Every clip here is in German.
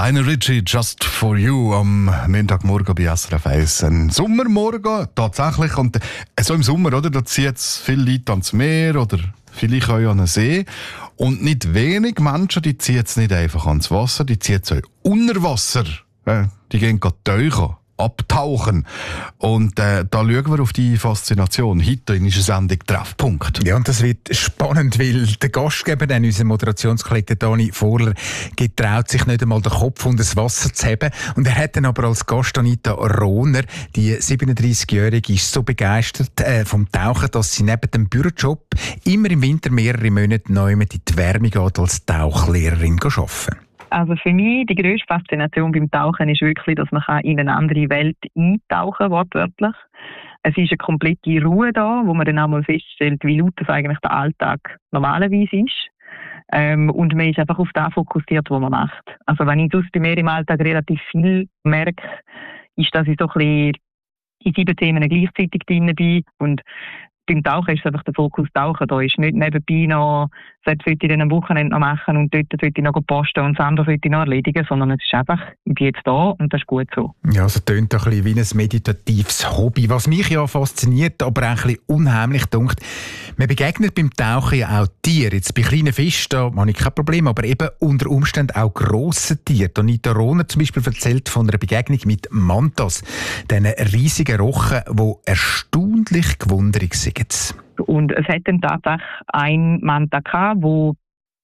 Lionel Richie, Just For You, am Montagmorgen bei SRF 1. Ein Sommermorgen, tatsächlich. Und so im Sommer, oder, da zieht es viele Leute ans Meer oder vielleicht auch an den See. Und nicht wenig Menschen, die ziehen es nicht einfach ans Wasser, die ziehen es auch unter Wasser. Die gehen tauchen, abtauchen. Und da schauen wir auf die Faszination. Heute in unserer Sendung Treffpunkt. Ja, und das wird spannend, weil der Gastgeber, unser Moderationskollege Dani Vorler, getraut sich nicht einmal den Kopf unter das Wasser zu heben. Und er hat dann aber als Gast Anita Rohner, die 37-Jährige, ist so begeistert vom Tauchen, dass sie neben dem Bürojob immer im Winter mehrere Monate neu in die Wärme geht, als Tauchlehrerin arbeiten. Also für mich die grösste Faszination beim Tauchen ist wirklich, dass man in eine andere Welt eintauchen kann, wortwörtlich. Es ist eine komplette Ruhe da, wo man dann auch mal feststellt, wie laut das eigentlich der Alltag normalerweise ist. Und man ist einfach auf das fokussiert, was man macht. Also wenn ich sonst bei mir im Alltag relativ viel merke, ist, dass ich so ein bisschen in 7 Themen gleichzeitig drin bin. Und beim Tauchen ist einfach der Fokus Tauchen. Da ist nicht nebenbei noch, das sollte ich dann am Wochenende noch machen und dort sollte ich noch posten und das andere sollte ich noch erledigen, sondern es ist einfach, ich bin jetzt da und das ist gut so. Ja, also tönt ein bisschen wie ein meditatives Hobby. Was mich ja fasziniert, aber auch ein bisschen unheimlich dunkt, man begegnet beim Tauchen ja auch Tieren. Jetzt bei kleinen Fischen, da habe ich kein Problem, aber eben unter Umständen auch grossen Tieren. Anita Rohner zum Beispiel erzählt von einer Begegnung mit Mantas, diesen riesigen Rochen, die erstaunlich gewundrig sind. Und es hat dann tatsächlich ein Manta gehabt, wo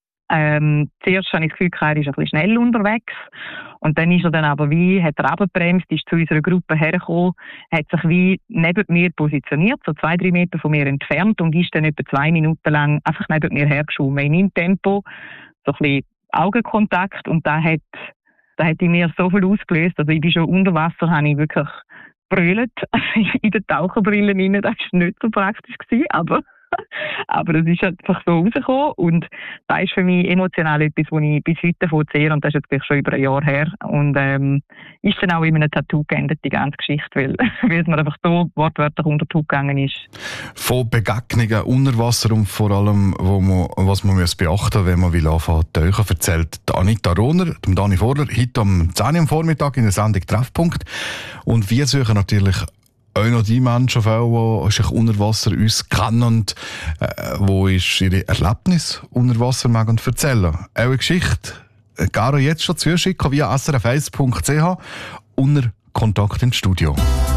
zuerst habe ich das Gefühl, er ist ein bisschen schnell unterwegs. Und dann ist er dann aber hat er runtergebremst, ist zu unserer Gruppe hergekommen, hat sich wie neben mir positioniert, so 2-3 Meter von mir entfernt und ist dann etwa 2 Minuten lang einfach neben mir hergeschwommen. In meinem Tempo, so ein bisschen Augenkontakt, und da hat in mir so viel ausgelöst. Also ich bin schon unter Wasser, habe ich wirklich brüllt in den Taucherbrille rein. Das war nicht so praktisch gewesen, aber das ist einfach so rausgekommen. Und das ist für mich emotional etwas, was ich bis heute vollziehe. Und das ist jetzt schon über ein Jahr her. Und ist dann auch in einem Tattoo geendet, die ganze Geschichte, weil es mir einfach so wortwörtlich unter die Haut gegangen ist. Von Begegnungen unter Wasser und vor allem, was man beachten muss, wenn man anfangen zu tauchen, erzählt Anita Rohner, dem Dani Vorler, heute am 10 Uhr am Vormittag in der Sendung Treffpunkt. Und wir suchen natürlich auch noch die Menschen, die sich unter Wasser uns kennen und wo ihre Erlebnisse unter Wasser mögen erzählen. Eure Geschichte gerne jetzt schon zuschicken via srf1.ch unter Kontakt ins Studio.